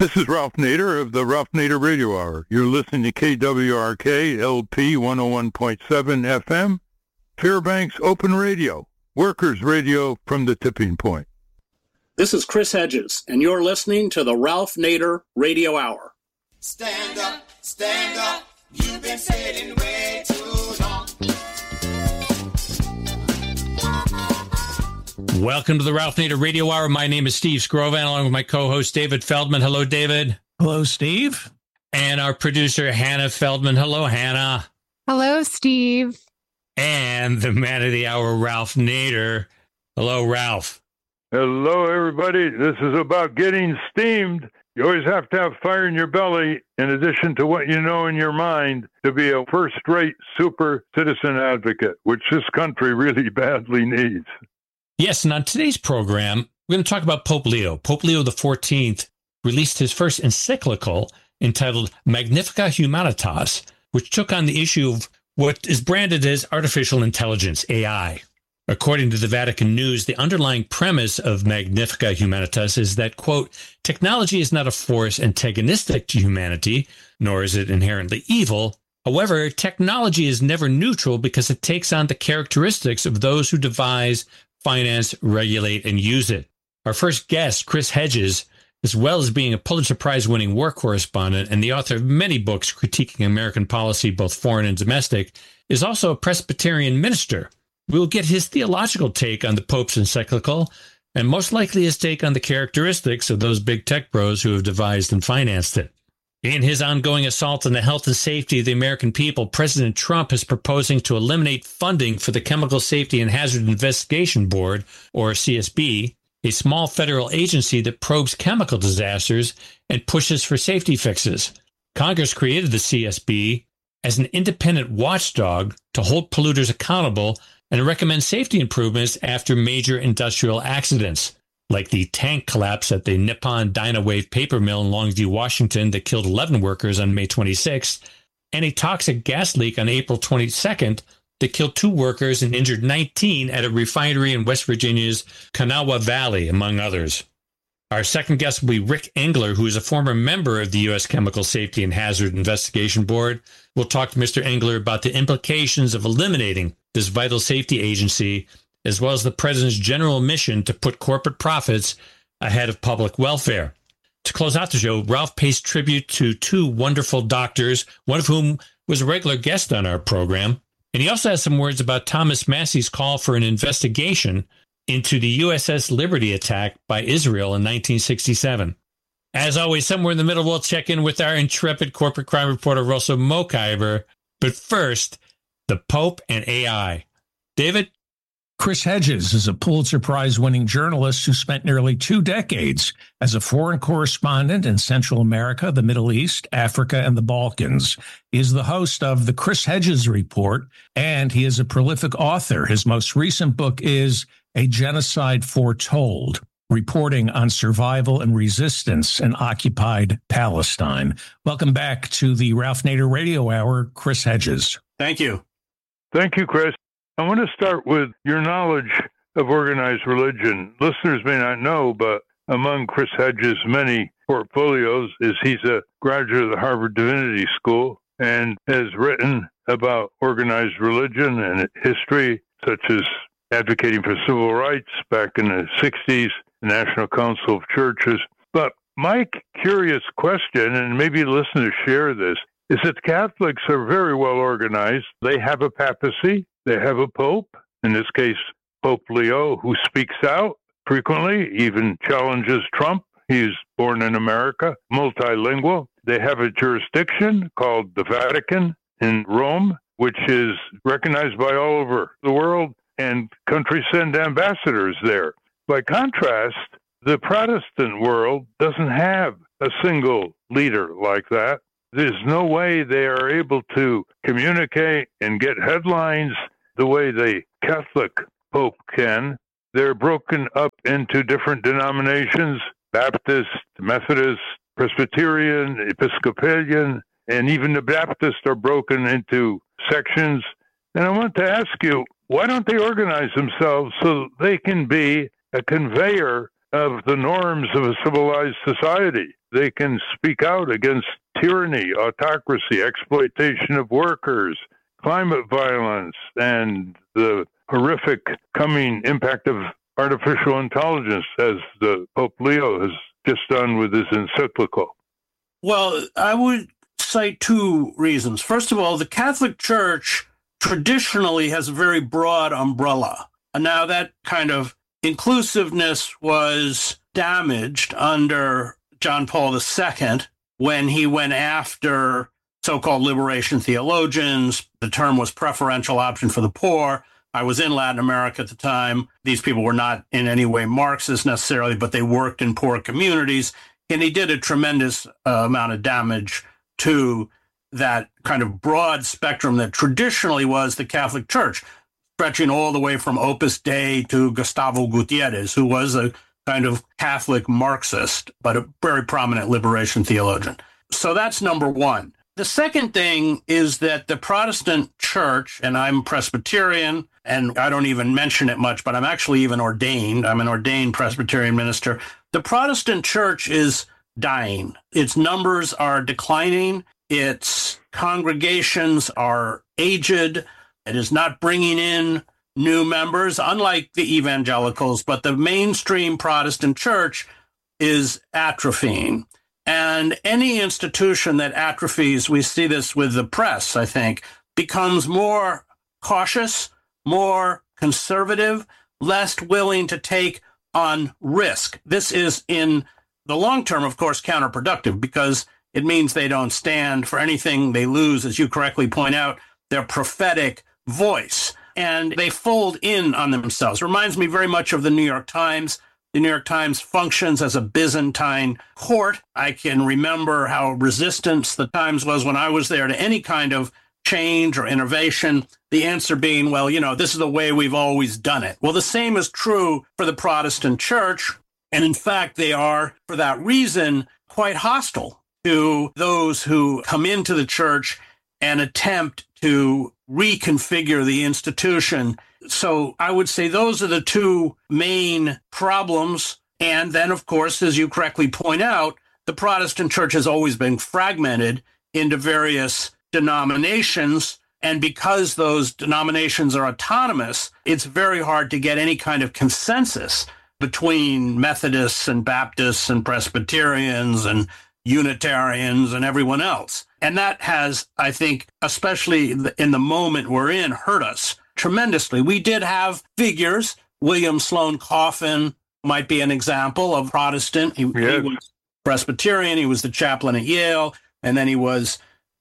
This is Ralph Nader of the Ralph Nader Radio Hour. You're listening to KWRK LP 101.7 FM, Fairbanks Open Radio, workers' radio from the tipping point. This is Chris Hedges, and you're listening to the Ralph Nader Radio Hour. Stand up, you've been sitting way too long. Welcome to the Ralph Nader Radio Hour. My name is Steve Skrovan, along with my co-host David Feldman. Hello, David. Hello, Steve. And our producer, Hannah Feldman. Hello, Hannah. Hello, Steve. And the man of the hour, Ralph Nader. Hello, Ralph. Hello, everybody. This is about getting steamed. You always have to have fire in your belly, in addition to what you know in your mind, to be a first-rate super citizen advocate, which this country really badly needs. Yes, and on today's program, we're going to talk about Pope Leo. Pope Leo XIV released his first encyclical entitled Magnificat Humanitas, which took on the issue of what is branded as artificial intelligence, AI. According to the Vatican News, the underlying premise of Magnificat Humanitas is that, quote, technology is not a force antagonistic to humanity, nor is it inherently evil. However, technology is never neutral because it takes on the characteristics of those who devise, finance, regulate, and use it. Our first guest, Chris Hedges, as well as being a Pulitzer Prize-winning war correspondent and the author of many books critiquing American policy, both foreign and domestic, is also a Presbyterian minister. We will get his theological take on the Pope's encyclical, and most likely his take on the characteristics of those big tech bros who have devised and financed it. In his ongoing assault on the health and safety of the American people, President Trump is proposing to eliminate funding for the Chemical Safety and Hazard Investigation Board, or CSB, a small federal agency that probes chemical disasters and pushes for safety fixes. Congress created the CSB as an independent watchdog to hold polluters accountable and recommend safety improvements after major industrial accidents, like the tank collapse at the Nippon Dynawave paper mill in Longview, Washington that killed 11 workers on May 26th, and a toxic gas leak on April 22nd that killed 2 workers and injured 19 at a refinery in West Virginia's Kanawha Valley, among others. Our second guest will be Rick Engler, who is a former member of the U.S. Chemical Safety and Hazard Investigation Board. We'll talk to Mr. Engler about the implications of eliminating this vital safety agency, as well as the president's general mission to put corporate profits ahead of public welfare. To close out the show, Ralph pays tribute to 2 wonderful doctors, one of whom was a regular guest on our program. And he also has some words about Thomas Massey's call for an investigation into the USS Liberty attack by Israel in 1967. As always, somewhere in the middle, we'll check in with our intrepid corporate crime reporter, Rosa Mokhiber. But first, the Pope and AI. David? Chris Hedges is a Pulitzer Prize-winning journalist who spent nearly 2 decades as a foreign correspondent in Central America, the Middle East, Africa, and the Balkans. He is the host of The Chris Hedges Report, and he is a prolific author. His most recent book is A Genocide Foretold, reporting on survival and resistance in occupied Palestine. Welcome back to the Ralph Nader Radio Hour, Chris Hedges. Thank you. Thank you, Chris. I want to start with your knowledge of organized religion. Listeners may not know, but among Chris Hedges' many portfolios is he's a graduate of the Harvard Divinity School and has written about organized religion and history, such as advocating for civil rights back in the 60s, the National Council of Churches. But my curious question, and maybe listeners share this, is that Catholics are very well organized. They have a papacy. They have a pope, in this case, Pope Leo, who speaks out frequently, even challenges Trump. He's born in America, multilingual. They have a jurisdiction called the Vatican in Rome, which is recognized by all over the world, and countries send ambassadors there. By contrast, the Protestant world doesn't have a single leader like that. There's no way they are able to communicate and get headlines the way the Catholic Pope can. They're broken up into different denominations, Baptist, Methodist, Presbyterian, Episcopalian, and even the Baptists are broken into sections. And I want to ask you, why don't they organize themselves so they can be a conveyor of the norms of a civilized society? they can speak out against tyranny, autocracy, exploitation of workers, climate violence, and the horrific coming impact of artificial intelligence, as the Pope Leo has just done with his encyclical? Well, I would cite two reasons. First of all, the Catholic Church traditionally has a very broad umbrella. And now that kind of inclusiveness was damaged under John Paul II when he went after so-called liberation theologians. The term was preferential option for the poor. I was in Latin America at the time. These people were not in any way Marxist necessarily, but they worked in poor communities. And he did a tremendous amount of damage to that kind of broad spectrum that traditionally was the Catholic Church, stretching all the way from Opus Dei to Gustavo Gutierrez, who was a kind of Catholic Marxist, but a very prominent liberation theologian. So that's number one. The second thing is that the Protestant Church, and I'm Presbyterian, and I don't even mention it much, but I'm actually even ordained. I'm an ordained Presbyterian minister. The Protestant Church is dying. Its numbers are declining. Its congregations are aged. It is not bringing in new members, unlike the evangelicals, but the mainstream Protestant Church is atrophying. And any institution that atrophies, we see this with the press, I think, becomes more cautious, more conservative, less willing to take on risk. This is, in the long term, of course, counterproductive because it means they don't stand for anything. They lose, as you correctly point out, their prophetic voice, and they fold in on themselves. It reminds me very much of the New York Times. The New York Times functions as a Byzantine court. I can remember how resistant the Times was when I was there to any kind of change or innovation. The answer being, well, this is the way we've always done it. Well, the same is true for the Protestant Church. And in fact, they are, for that reason, quite hostile to those who come into the church and attempt to reconfigure the institution. So I would say those are the two main problems. And then, of course, as you correctly point out, the Protestant Church has always been fragmented into various denominations. And because those denominations are autonomous, it's very hard to get any kind of consensus between Methodists and Baptists and Presbyterians and Unitarians and everyone else. And that has, I think, especially in the moment we're in, hurt us tremendously. We did have figures. William Sloane Coffin might be an example of Protestant. He was Presbyterian. He was the chaplain at Yale. And then he was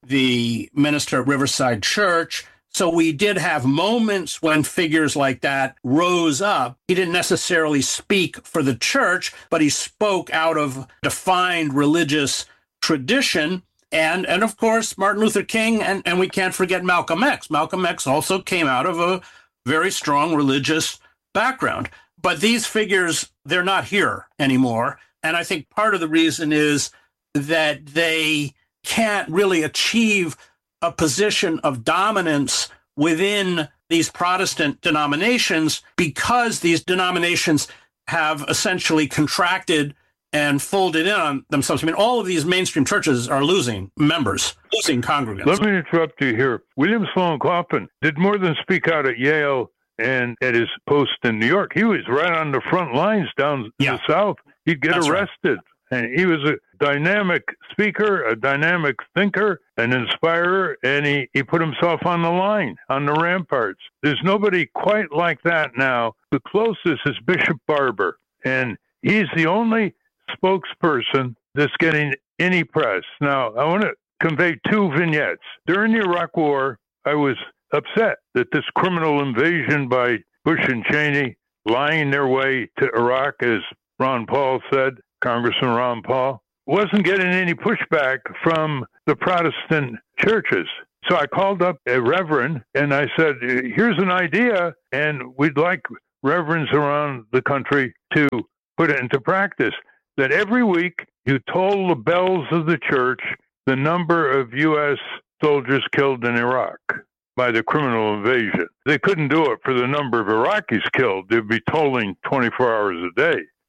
the minister at Riverside Church. So we did have moments when figures like that rose up. He didn't necessarily speak for the church, but he spoke out of defined religious tradition. And of course, Martin Luther King, and we can't forget Malcolm X. Malcolm X also came out of a very strong religious background. But these figures, they're not here anymore. And I think part of the reason is that they can't really achieve a position of dominance within these Protestant denominations because these denominations have essentially contracted and folded in on themselves. I mean, all of these mainstream churches are losing members, losing congregants. Let me interrupt you here. William Sloane Coffin did more than speak out at Yale and at his post in New York. He was right on the front lines down in the South. He'd get arrested. And he was a dynamic speaker, a dynamic thinker, an inspirer, and he put himself on the line, on the ramparts. There's nobody quite like that now. The closest is Bishop Barber, and he's the only spokesperson that's getting any press. Now, I want to convey two vignettes. During the Iraq War, I was upset that this criminal invasion by Bush and Cheney, lying their way to Iraq, as Ron Paul said, Congressman Ron Paul, wasn't getting any pushback from the Protestant churches. So I called up a reverend and I said, here's an idea, and we'd like reverends around the country to put it into practice, that every week you toll the bells of the church the number of U.S. soldiers killed in Iraq by the criminal invasion. They couldn't do it for the number of Iraqis killed. They'd be tolling 24 hours a day.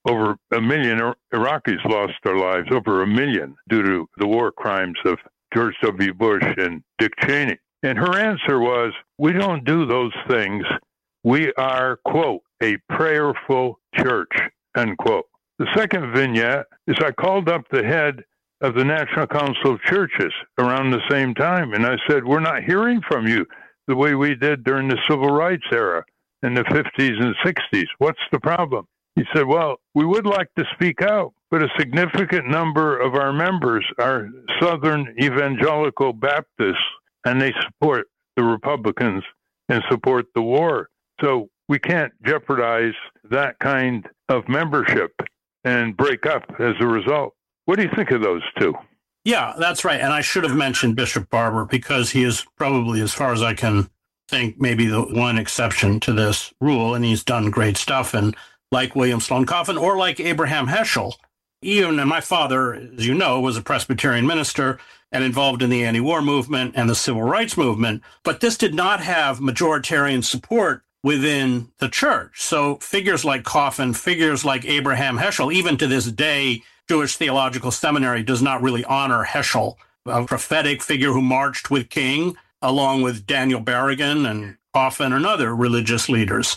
over 1 million Iraqis lost their lives, over 1 million, due to the war crimes of George W. Bush and Dick Cheney. And her answer was, we don't do those things. We are, quote, a prayerful church, end quote. The second vignette is I called up the head of the National Council of Churches around the same time, and I said, we're not hearing from you the way we did during the Civil Rights era in the 50s and 60s. What's the problem? He said, well, we would like to speak out, but a significant number of our members are Southern Evangelical Baptists, and they support the Republicans and support the war. So we can't jeopardize that kind of membership and break up as a result. What do you think of those two? Yeah, that's right. And I should have mentioned Bishop Barber because he is probably, as far as I can think, maybe the one exception to this rule, and he's done great stuff. And like William Sloane Coffin or like Abraham Heschel, and my father, as you know, was a Presbyterian minister and involved in the anti-war movement and the civil rights movement. But this did not have majoritarian support within the church. So figures like Coffin, figures like Abraham Heschel, even to this day, Jewish Theological Seminary does not really honor Heschel, a prophetic figure who marched with King, along with Daniel Berrigan and Coffin and other religious leaders.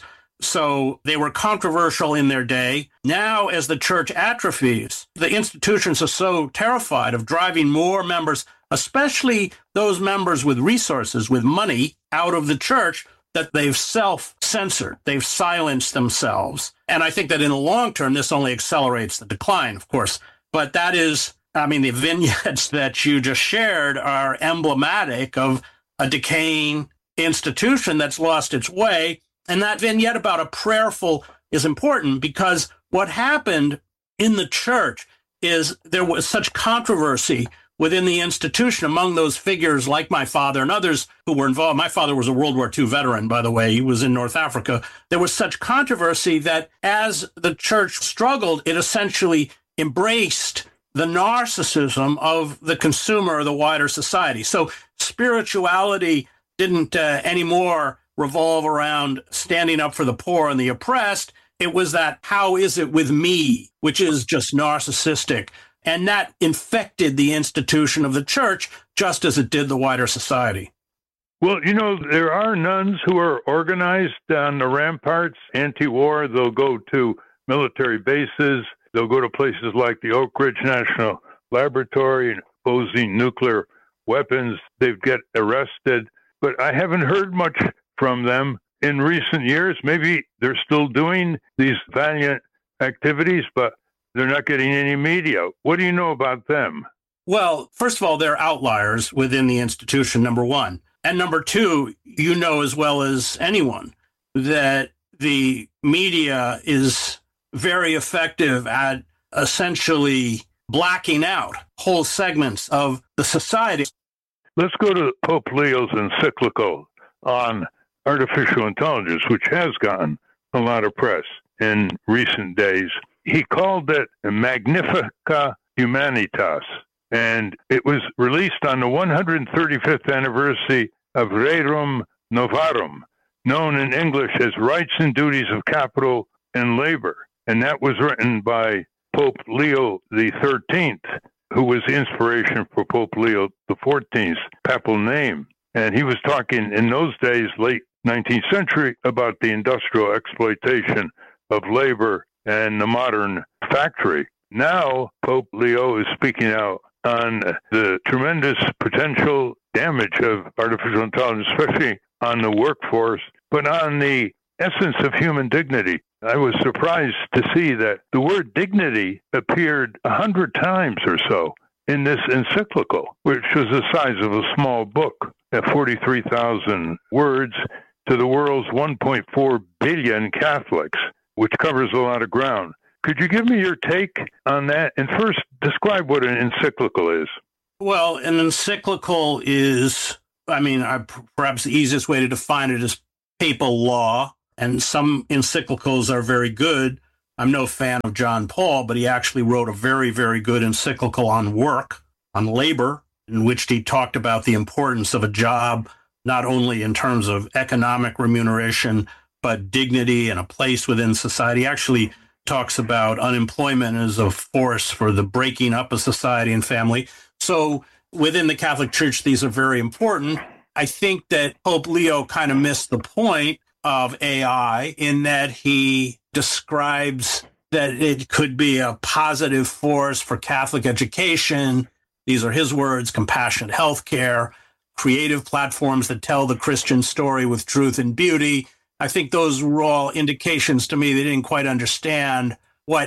So they were controversial in their day. Now, as the church atrophies, the institutions are so terrified of driving more members, especially those members with resources, with money, out of the church, that they've self-censored. They've silenced themselves. And I think that in the long term, this only accelerates the decline, of course. But that is, the vignettes that you just shared are emblematic of a decaying institution that's lost its way. And that vignette about a prayerful is important because what happened in the church is there was such controversy within the institution among those figures like my father and others who were involved. My father was a World War II veteran, by the way. He was in North Africa. There was such controversy that as the church struggled, it essentially embraced the narcissism of the consumer or the wider society. So spirituality didn't anymore revolve around standing up for the poor and the oppressed. It was that, how is it with me, which is just narcissistic. And that infected the institution of the church just as it did the wider society. Well, there are nuns who are organized on the ramparts, anti-war. They'll go to military bases. They'll go to places like the Oak Ridge National Laboratory and opposing nuclear weapons. They get arrested. But I haven't heard much from them in recent years. Maybe they're still doing these valiant activities, but they're not getting any media. What do you know about them? Well, first of all, they're outliers within the institution, number one. And number two, you know as well as anyone that the media is very effective at essentially blacking out whole segments of the society. Let's go to Pope Leo's encyclical on artificial intelligence, which has gotten a lot of press in recent days. He called it Magnificat Humanitas, and it was released on the 135th anniversary of Rerum Novarum, known in English as Rights and Duties of Capital and Labor. And that was written by Pope Leo XIII, who was the inspiration for Pope Leo XIV's papal name. And he was talking in those days, late 19th century, about the industrial exploitation of labor and the modern factory. Now, Pope Leo is speaking out on the tremendous potential damage of artificial intelligence, especially on the workforce, but on the essence of human dignity. I was surprised to see that the word dignity appeared 100 times or so in this encyclical, which was the size of a small book at 43,000 words to the world's 1.4 billion Catholics, which covers a lot of ground. Could you give me your take on that? And first, describe what an encyclical is. Well, an encyclical is, perhaps the easiest way to define it is papal law. And some encyclicals are very good. I'm no fan of John Paul, but he actually wrote a very, very good encyclical on work, on labor, in which he talked about the importance of a job, not only in terms of economic remuneration, but dignity and a place within society. Actually talks about unemployment as a force for the breaking up of society and family. So within the Catholic Church, these are very important. I think that Pope Leo kind of missed the point of AI in that he describes that it could be a positive force for Catholic education. These are his words: compassionate healthcare, creative platforms that tell the Christian story with truth and beauty. I think those were all indications to me they didn't quite understand what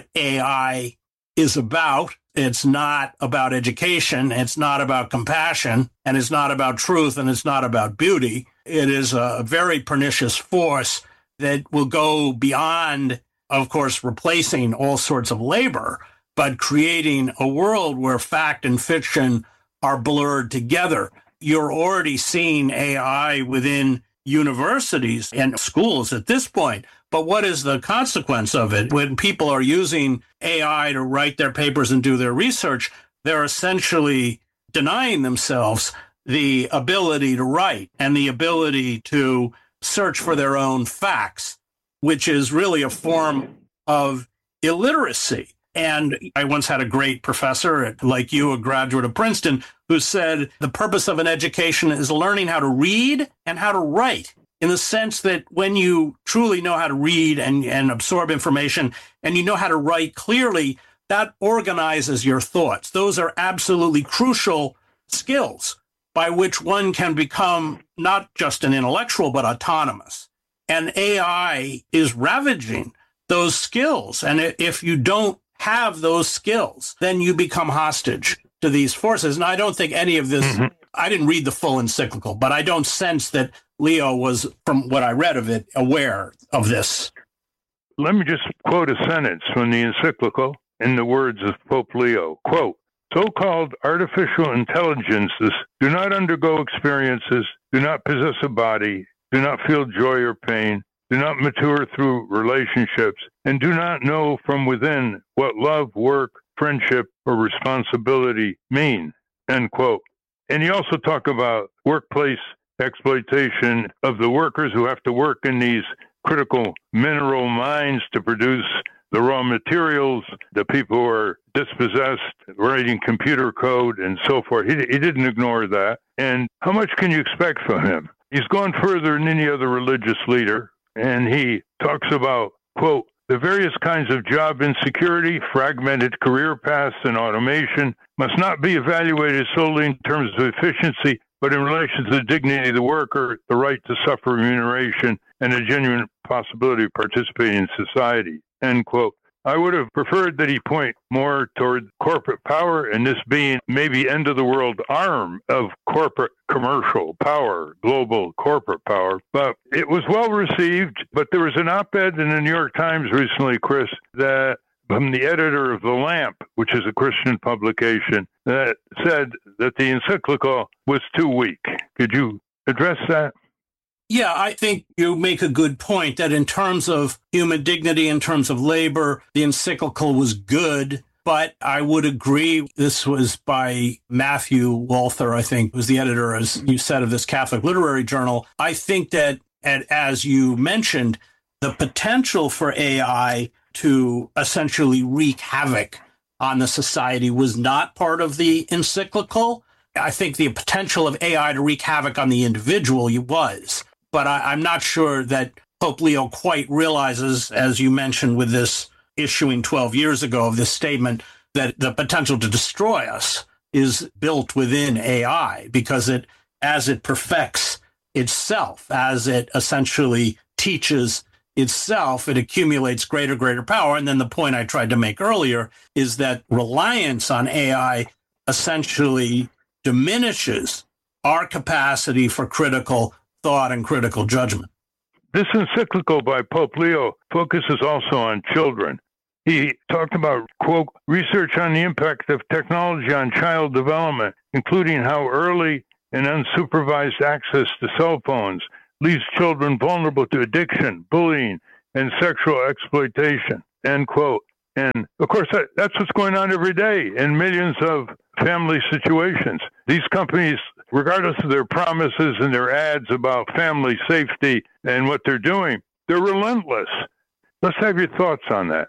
AI is about. It's not about education. It's not about compassion, and it's not about truth, and it's not about beauty. It is a very pernicious force that will go beyond, of course, replacing all sorts of labor, but creating a world where fact and fiction are blurred together. You're already seeing AI within universities and schools at this point. But what is the consequence of it? When people are using AI to write their papers and do their research, they're essentially denying themselves the ability to write and the ability to search for their own facts, which is really a form of illiteracy. And I once had a great professor, like you, a graduate of Princeton, who said the purpose of an education is learning how to read and how to write, in the sense that when you truly know how to read and absorb information and you know how to write clearly, that organizes your thoughts. Those are absolutely crucial skills by which one can become not just an intellectual, but autonomous. And AI is ravaging those skills. And if you don't have those skills, then you become hostage to these forces. And I don't think any of this, I didn't read the full encyclical, but I don't sense that Leo was, from what I read of it, aware of this. Let me just quote a sentence from the encyclical in the words of Pope Leo. Quote, "So-called artificial intelligences do not undergo experiences, do not possess a body, do not feel joy or pain, do not mature through relationships, and do not know from within what love, work, friendship, or responsibility mean," end quote. And you also talk about workplace exploitation of the workers who have to work in these critical mineral mines to produce the raw materials, the people who are dispossessed, writing computer code, and so forth. He didn't ignore that. And how much can you expect from him? He's gone further than any other religious leader, and he talks about, quote, "The various kinds of job insecurity, fragmented career paths, and automation must not be evaluated solely in terms of efficiency, but in relation to the dignity of the worker, the right to suffer remuneration, and a genuine possibility of participating in society," end quote. I would have preferred that he point more toward corporate power, and this being maybe end-of-the-world arm of corporate commercial power, global corporate power. But it was well received. But there was an op-ed in the New York Times recently, Chris, that from the editor of The Lamp, which is a Christian publication, that said that the encyclical was too weak. Could you address that? Yeah, I think you make a good point that in terms of human dignity, in terms of labor, the encyclical was good. But I would agree, this was by Matthew Walther, I think, was the editor, as you said, of this Catholic Literary Journal. I think that, as you mentioned, the potential for AI to essentially wreak havoc on the society was not part of the encyclical. I think the potential of AI to wreak havoc on the individual was. But I'm not sure that Pope Leo quite realizes, as you mentioned with this issuing 12 years ago of this statement, that the potential to destroy us is built within AI, because as it perfects itself, as it essentially teaches itself, it accumulates greater power. And then the point I tried to make earlier is that reliance on AI essentially diminishes our capacity for critical thought and critical judgment. This encyclical by Pope Leo focuses also on children. He talked about, quote, "research on the impact of technology on child development, including how early and unsupervised access to cell phones leaves children vulnerable to addiction, bullying, and sexual exploitation," end quote. And, of course, that's what's going on every day in millions of family situations. These companies, regardless of their promises and their ads about family safety and what they're doing, they're relentless. Let's have your thoughts on that.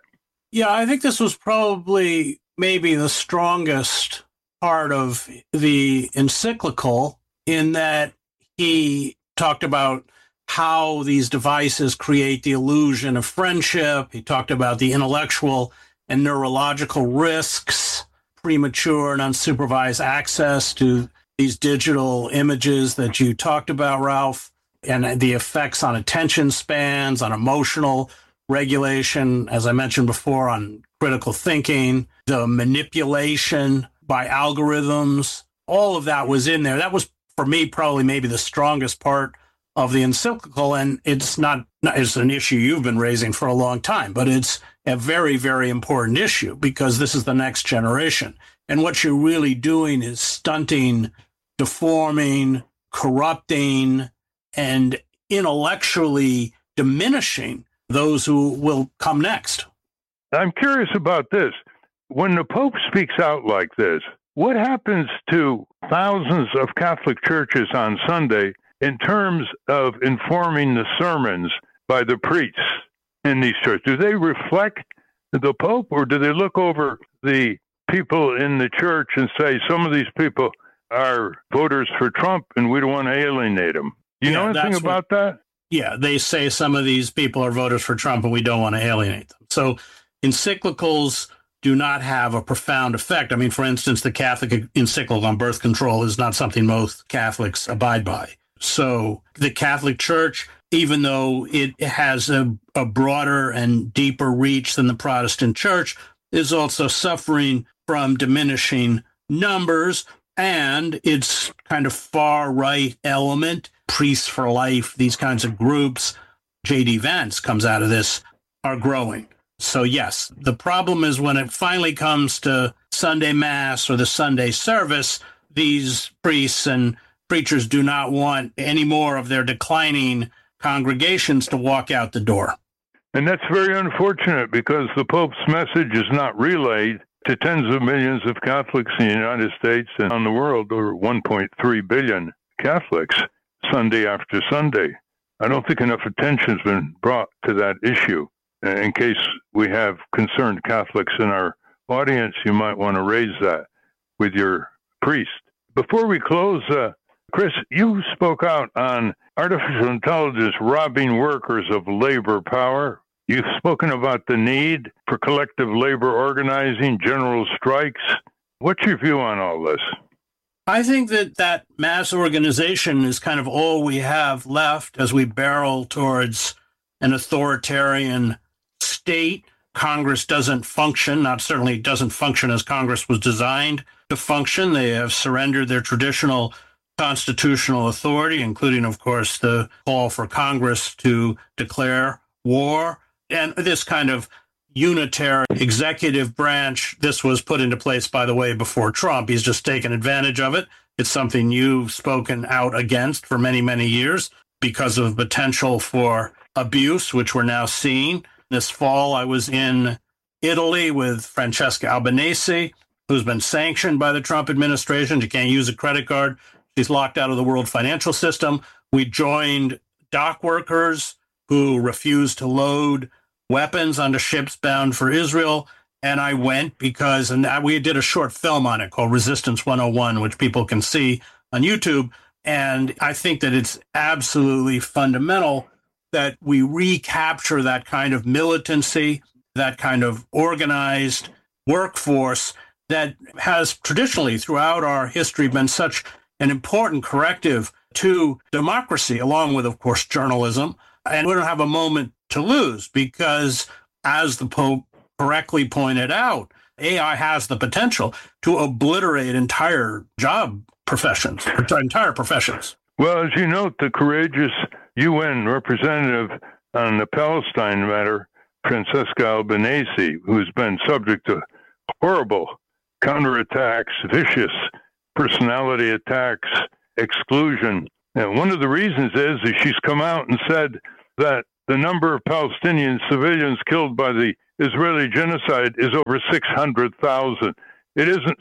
Yeah, I think this was probably maybe the strongest part of the encyclical in that he talked about how these devices create the illusion of friendship. He talked about the intellectual and neurological risks, premature and unsupervised access to these digital images that you talked about, Ralph, and the effects on attention spans, on emotional regulation, as I mentioned before, on critical thinking, the manipulation by algorithms. All of that was in there. That was, for me, probably maybe the strongest part of the encyclical. And it's an issue you've been raising for a long time, but it's a very, very important issue because this is the next generation. And what you're really doing is stunting, deforming, corrupting, and intellectually diminishing those who will come next. I'm curious about this. When the Pope speaks out like this, what happens to thousands of Catholic churches on Sunday in terms of informing the sermons by the priests in these churches? Do they reflect the Pope, or do they look over the people in the church and say, some of these people are voters for Trump and we don't want to alienate them? Do you know anything about that? Yeah, they say some of these people are voters for Trump and we don't want to alienate them. So encyclicals do not have a profound effect. I mean, for instance, the Catholic encyclical on birth control is not something most Catholics abide by. So the Catholic Church, even though it has a broader and deeper reach than the Protestant Church, is also suffering from diminishing numbers and its kind of far-right element, Priests for Life, these kinds of groups, J.D. Vance comes out of this, are growing. So yes, the problem is when it finally comes to Sunday Mass or the Sunday service, these priests and preachers do not want any more of their declining congregations to walk out the door. And that's very unfortunate because the Pope's message is not relayed to tens of millions of Catholics in the United States and on the world, over 1.3 billion Catholics, Sunday after Sunday. I don't think enough attention has been brought to that issue. In case we have concerned Catholics in our audience, you might want to raise that with your priest. Before we close, Chris, you spoke out on artificial intelligence robbing workers of labor power. You've spoken about the need for collective labor organizing, general strikes. What's your view on all this? I think that mass organization is kind of all we have left as we barrel towards an authoritarian state. Congress doesn't function, certainly doesn't function as Congress was designed to function. They have surrendered their traditional constitutional authority, including, of course, the call for Congress to declare war. And this kind of unitary executive branch, this was put into place, by the way, before Trump. He's just taken advantage of it. It's something you've spoken out against for many, many years because of potential for abuse, which we're now seeing. This fall, I was in Italy with Francesca Albanese, who's been sanctioned by the Trump administration. She can't use a credit card. She's locked out of the world financial system. We joined dock workers who refused to load weapons onto ships bound for Israel. And I went because we did a short film on it called Resistance 101, which people can see on YouTube. And I think that it's absolutely fundamental that we recapture that kind of militancy, that kind of organized workforce that has traditionally throughout our history been such an important corrective to democracy, along with, of course, journalism. And we don't have a moment to lose because, as the Pope correctly pointed out, AI has the potential to obliterate entire job professions, entire professions. Well, as you note, the courageous UN representative on the Palestine matter, Francesca Albanese, who's been subject to horrible counterattacks, vicious personality attacks, exclusion. And one of the reasons is she's come out and said that the number of Palestinian civilians killed by the Israeli genocide is over 600,000. It isn't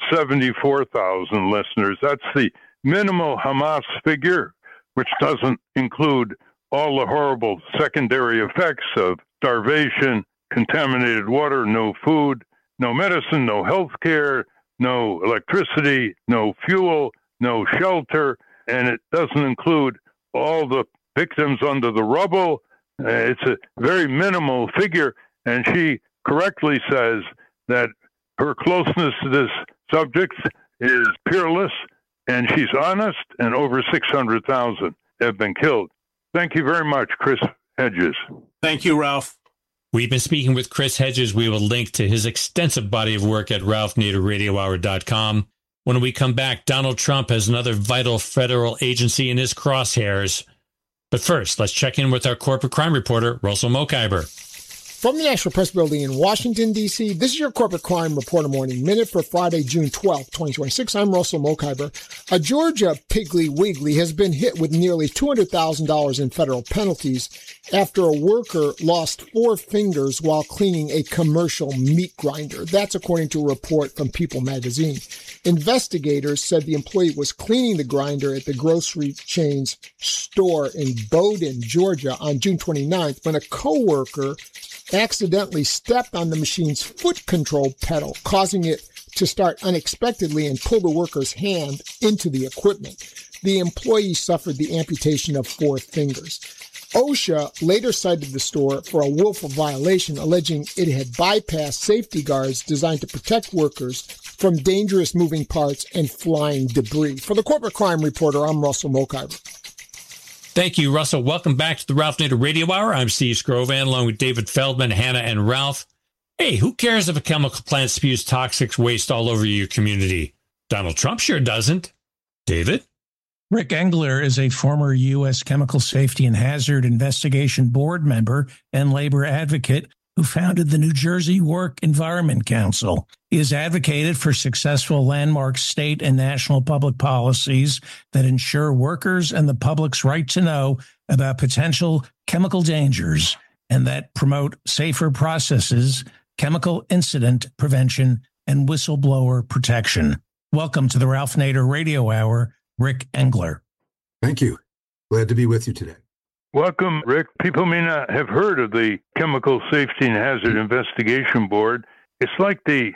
74,000, listeners. That's the minimal Hamas figure, which doesn't include all the horrible secondary effects of starvation, contaminated water, no food, no medicine, no health care, no electricity, no fuel, no shelter, and it doesn't include all the victims under the rubble. It's a very minimal figure, and she correctly says that her closeness to this subject is peerless, and she's honest, and over 600,000 have been killed. Thank you very much, Chris Hedges. Thank you, Ralph. We've been speaking with Chris Hedges. We will link to his extensive body of work at ralphnaderradiohour.com. When we come back, Donald Trump has another vital federal agency in his crosshairs. But first, let's check in with our corporate crime reporter, Russell Mokhiber. From the National Press Building in Washington, D.C., this is your Corporate Crime Reporter Morning Minute for Friday, June 12, 2026. I'm Russell Mokhiber. A Georgia Piggly Wiggly has been hit with nearly $200,000 in federal penalties after a worker lost 4 fingers while cleaning a commercial meat grinder. That's according to a report from People magazine. Investigators said the employee was cleaning the grinder at the grocery chain's store in Bowdoin, Georgia on June 29th when a coworker accidentally stepped on the machine's foot control pedal, causing it to start unexpectedly and pull the worker's hand into the equipment. The employee suffered the amputation of 4 fingers. OSHA later cited the store for a willful violation, alleging it had bypassed safety guards designed to protect workers from dangerous moving parts and flying debris. For the Corporate Crime Reporter, I'm Russell Mokhiber. Thank you, Russell. Welcome back to the Ralph Nader Radio Hour. I'm Steve Scrovan, along with David Feldman, Hannah, and Ralph. Hey, who cares if a chemical plant spews toxic waste all over your community? Donald Trump sure doesn't. David? Rick Engler is a former U.S. Chemical Safety and Hazard Investigation Board member and labor advocate who founded the New Jersey Work Environment Council. He has advocated for successful landmark state and national public policies that ensure workers and the public's right to know about potential chemical dangers and that promote safer processes, chemical incident prevention, and whistleblower protection. Welcome to the Ralph Nader Radio Hour, Rick Engler. Thank you. Glad to be with you today. Welcome, Rick. People may not have heard of the Chemical Safety and Hazard Investigation Board. It's like the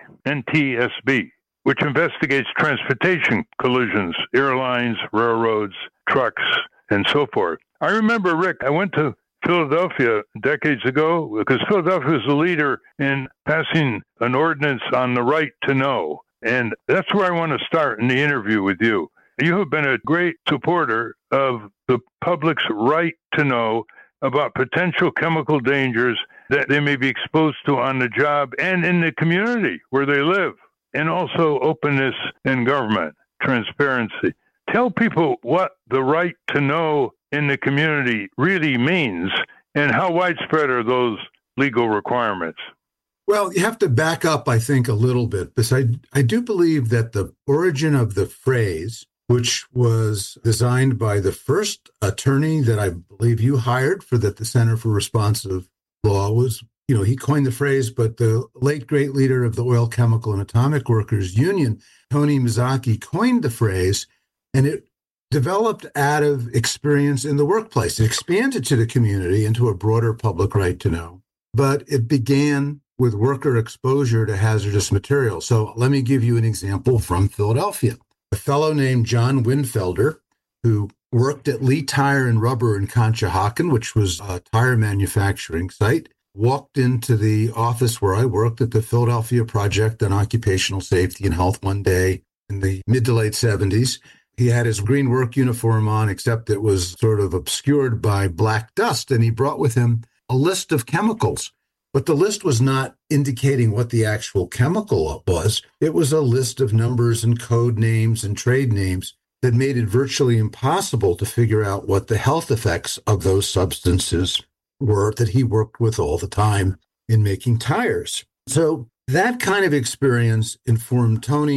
NTSB, which investigates transportation collisions, airlines, railroads, trucks, and so forth. I remember, Rick, I went to Philadelphia decades ago because Philadelphia was the leader in passing an ordinance on the right to know. And that's where I want to start in the interview with you. You have been a great supporter of the public's right to know about potential chemical dangers that they may be exposed to on the job and in the community where they live, and also openness in government, transparency. Tell people what the right to know in the community really means and how widespread are those legal requirements. Well, you have to back up, I think, a little bit, because I do believe that the origin of the phrase, which was designed by the first attorney that I believe you hired for the Center for Responsive Law, was, he coined the phrase, but the late great leader of the Oil, Chemical, and Atomic Workers Union, Tony Mazzocchi, coined the phrase, and it developed out of experience in the workplace. It expanded to the community into a broader public right to know, but it began with worker exposure to hazardous materials. So let me give you an example from Philadelphia. A fellow named John Winfelder, who worked at Lee Tire and Rubber in Conshohocken, which was a tire manufacturing site, walked into the office where I worked at the Philadelphia Project on Occupational Safety and Health one day in the mid to late 70s. He had his green work uniform on, except it was sort of obscured by black dust, and he brought with him a list of chemicals. But the list was not indicating what the actual chemical was. It was a list of numbers and code names and trade names that made it virtually impossible to figure out what the health effects of those substances were that he worked with all the time in making tires. So that kind of experience informed Tony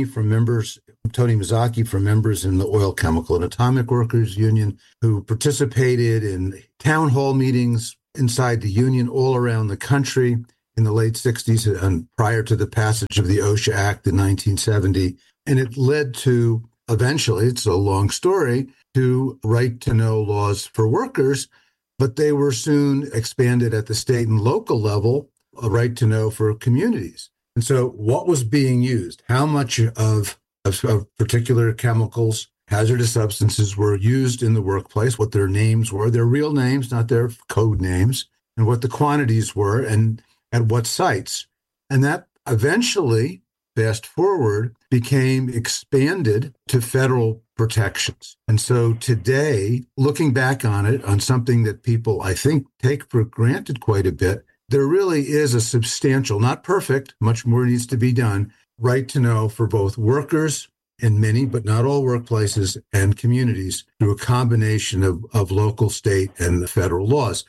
Mazzocchi from members in the Oil, Chemical, and Atomic Workers Union who participated in town hall meetings inside the union all around the country in the late 60s and prior to the passage of the OSHA Act in 1970. And it led to, eventually, it's a long story, to right to know laws for workers, but they were soon expanded at the state and local level a right to know for communities. And so what was being used? How much of particular chemicals, hazardous substances were used in the workplace, what their names were, their real names, not their code names, and what the quantities were and at what sites. And that eventually, fast forward, became expanded to federal protections. And so today, looking back on it, on something that people, I think, take for granted quite a bit, there really is a substantial, not perfect, much more needs to be done, right to know for both workers in many, but not all workplaces and communities through a combination of local, state, and the federal laws.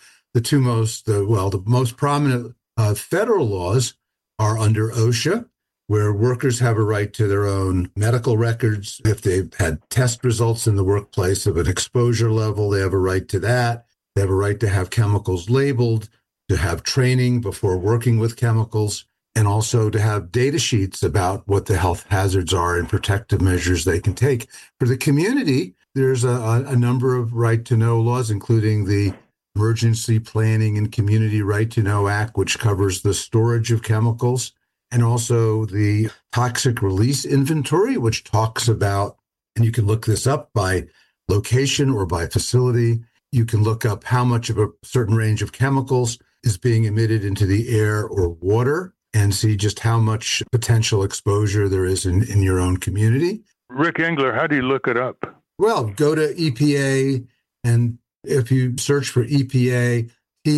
The most prominent federal laws are under OSHA, where workers have a right to their own medical records. If they've had test results in the workplace of an exposure level, they have a right to that. They have a right to have chemicals labeled, to have training before working with chemicals, and also to have data sheets about what the health hazards are and protective measures they can take. For the community, there's a number of right-to-know laws, including the Emergency Planning and Community Right to Know Act, which covers the storage of chemicals, and also the Toxic Release Inventory, which talks about, and you can look this up by location or by facility, you can look up how much of a certain range of chemicals is being emitted into the air or water and see just how much potential exposure there is in your own community. Rick Engler, how do you look it up? Well, go to EPA, and if you search for EPA,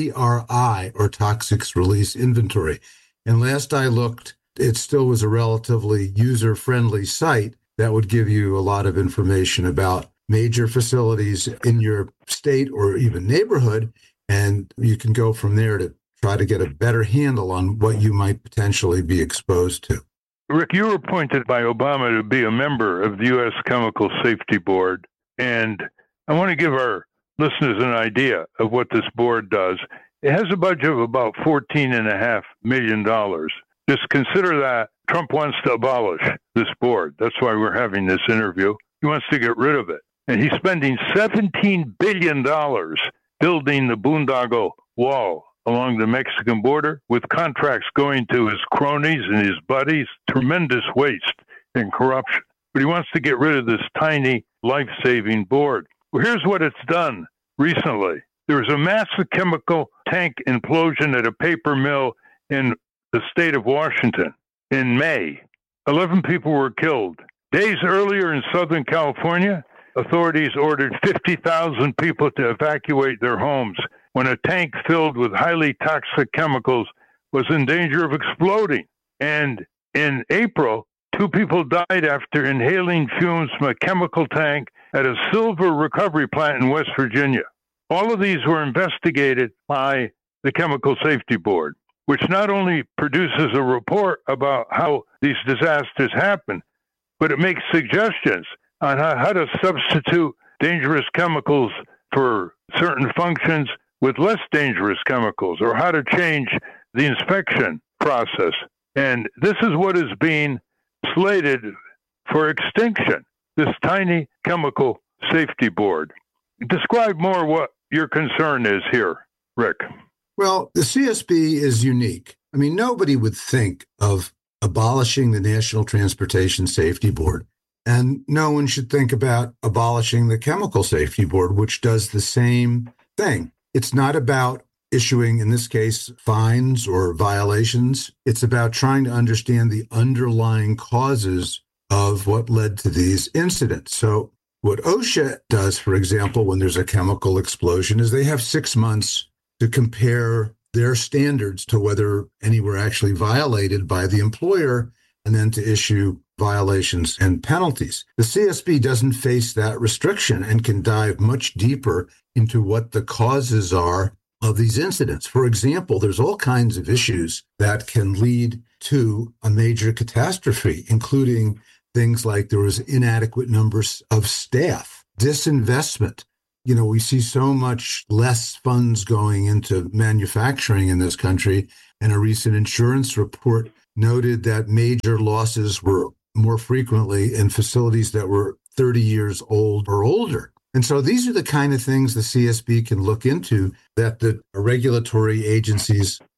TRI, or Toxics Release Inventory. And last I looked, it still was a relatively user-friendly site that would give you a lot of information about major facilities in your state or even neighborhood, and you can go from there to try to get a better handle on what you might potentially be exposed to. Rick, you were appointed by Obama to be a member of the U.S. Chemical Safety Board, and I want to give our listeners an idea of what this board does. It has a budget of about $14.5 million. Just consider that Trump wants to abolish this board. That's why we're having this interview. He wants to get rid of it. And he's spending $17 billion building the boondoggle wall along the Mexican border, with contracts going to his cronies and his buddies, tremendous waste and corruption. But he wants to get rid of this tiny life-saving board. Well, here's what it's done recently. There was a massive chemical tank implosion at a paper mill in the state of Washington in May. 11 people were killed. Days earlier in Southern California, authorities ordered 50,000 people to evacuate their homes when a tank filled with highly toxic chemicals was in danger of exploding. And in April, 2 people died after inhaling fumes from a chemical tank at a silver recovery plant in West Virginia. All of these were investigated by the Chemical Safety Board, which not only produces a report about how these disasters happen, but it makes suggestions on how to substitute dangerous chemicals for certain functions with less dangerous chemicals, or how to change the inspection process. And this is what is being slated for extinction, this tiny Chemical Safety Board. Describe more what your concern is here, Rick. Well, the CSB is unique. I mean, nobody would think of abolishing the National Transportation Safety Board, and no one should think about abolishing the Chemical Safety Board, which does the same thing. It's not about issuing, in this case, fines or violations. It's about trying to understand the underlying causes of what led to these incidents. So what OSHA does, for example, when there's a chemical explosion, is they have 6 months to compare their standards to whether any were actually violated by the employer, and then to issue violations and penalties. The CSB doesn't face that restriction and can dive much deeper into what the causes are of these incidents. For example, there's all kinds of issues that can lead to a major catastrophe, including things like there was inadequate numbers of staff, disinvestment. You know, we see so much less funds going into manufacturing in this country, and a recent insurance report noted that major losses were more frequently in facilities that were 30 years old or older. And so these are the kind of things the CSB can look into that the regulatory agencies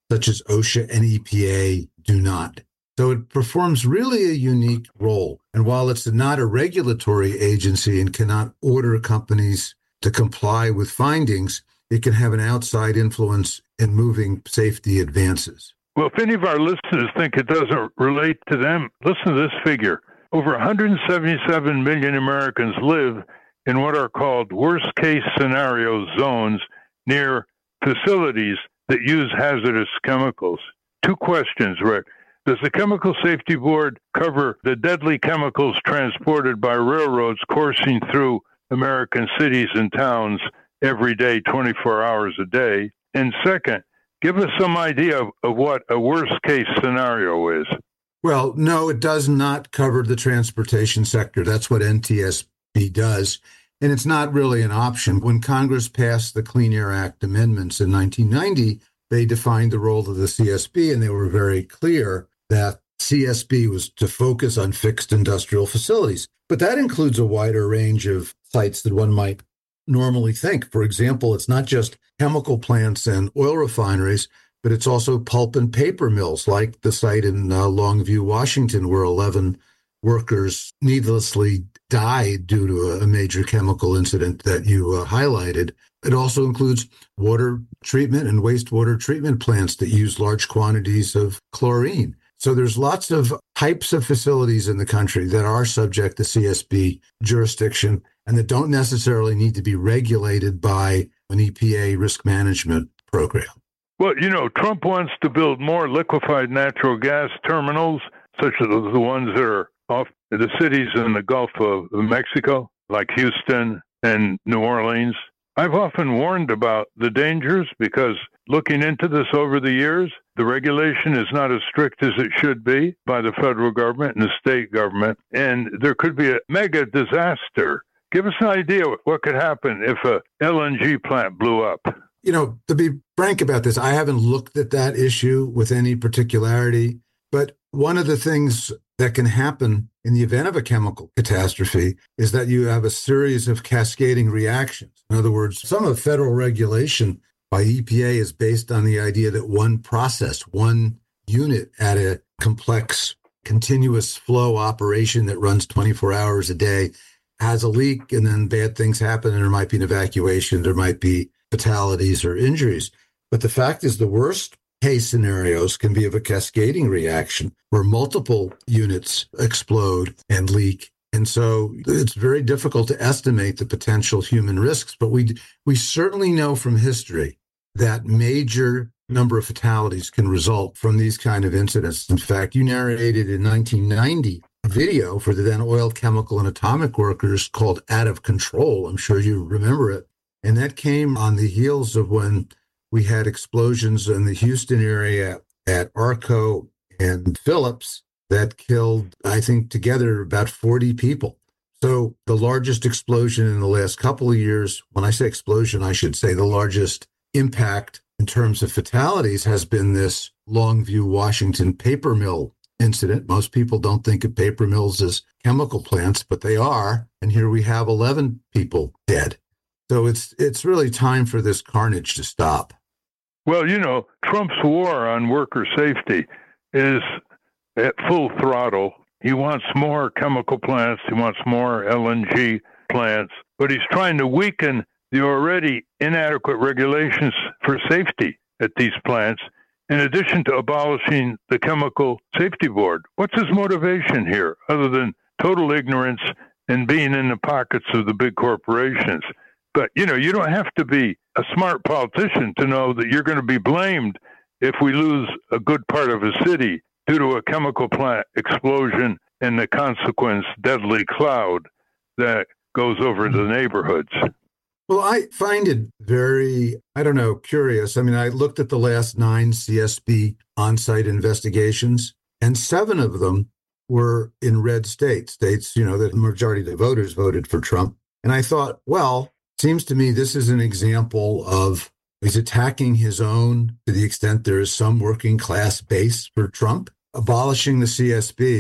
such as OSHA and EPA do not. So it performs really a unique role. And while it's not a regulatory agency and cannot order companies to comply with findings, it can have an outside influence in moving safety advances. Well, if any of our listeners think it doesn't relate to them, listen to this figure. Over 177 million Americans live in what are called worst-case scenario zones near facilities that use hazardous chemicals. Two questions, Rick. Does the Chemical Safety Board cover the deadly chemicals transported by railroads coursing through American cities and towns every day, 24 hours a day? And second, give us some idea of what a worst-case scenario is. Well, no, it does not cover the transportation sector. That's what NTSB does. And it's not really an option. When Congress passed the Clean Air Act amendments in 1990, they defined the role of the CSB, and they were very clear that CSB was to focus on fixed industrial facilities. But that includes a wider range of sites than one might normally think. For example, it's not just chemical plants and oil refineries, but it's also pulp and paper mills, like the site in Longview, Washington, where 11 workers needlessly died due to a major chemical incident that you highlighted. It also includes water treatment and wastewater treatment plants that use large quantities of chlorine. So there's lots of types of facilities in the country that are subject to CSB jurisdiction and that don't necessarily need to be regulated by an EPA risk management program. Well, Trump wants to build more liquefied natural gas terminals, such as the ones that are off the cities in the Gulf of Mexico, like Houston and New Orleans. I've often warned about the dangers because looking into this over the years, the regulation is not as strict as it should be by the federal government and the state government, and there could be a mega disaster. Give us an idea what could happen if a LNG plant blew up. To be frank about this, I haven't looked at that issue with any particularity, but one of the things that can happen in the event of a chemical catastrophe is that you have a series of cascading reactions. In other words, some of federal regulation by EPA is based on the idea that one process, one unit at a complex continuous flow operation that runs 24 hours a day has a leak, and then bad things happen, and there might be an evacuation, there might be fatalities or injuries. But the fact is, the worst case scenarios can be of a cascading reaction where multiple units explode and leak. And so it's very difficult to estimate the potential human risks. But we certainly know from history that major number of fatalities can result from these kind of incidents. In fact, you narrated in 1990 a video for the then oil, chemical, and atomic workers called Out of Control. I'm sure you remember it. And that came on the heels of when we had explosions in the Houston area at Arco and Phillips that killed, I think, together about 40 people. So the largest explosion in the last couple of years, when I say explosion, I should say the largest impact in terms of fatalities has been this Longview, Washington paper mill incident. Most people don't think of paper mills as chemical plants, but they are. And here we have 11 people dead. So it's really time for this carnage to stop. Well, Trump's war on worker safety is at full throttle. He wants more chemical plants. He wants more LNG plants. But he's trying to weaken the already inadequate regulations for safety at these plants, in addition to abolishing the Chemical Safety Board. What's his motivation here, other than total ignorance and being in the pockets of the big corporations? But, you don't have to be a smart politician to know that you're going to be blamed if we lose a good part of a city due to a chemical plant explosion and the consequent deadly cloud that goes over the neighborhoods. Well, I find it very, curious. I mean, I looked at the last 9 CSB on-site investigations, and 7 of them were in red states, that the majority of the voters voted for Trump. And I thought, well, seems to me this is an example of he's attacking his own to the extent there is some working class base for Trump. Abolishing the CSB